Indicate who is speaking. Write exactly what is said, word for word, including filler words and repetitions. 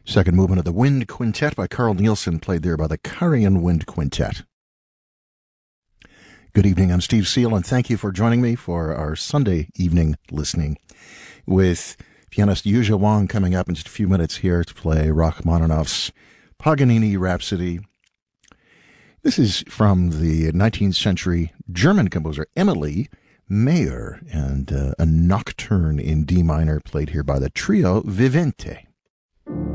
Speaker 1: Second movement of the Wind Quintet by Carl Nielsen, played there by the Karajan Wind Quintet. Good evening, I'm Steve Seal, and thank you for joining me for our Sunday evening listening, with pianist Yuzha Wang coming up in just a few minutes here to play Rachmaninoff's Paganini Rhapsody. This is from the nineteenth century German composer Emily Mayer, and uh, a nocturne in D minor played here by the trio Vivente.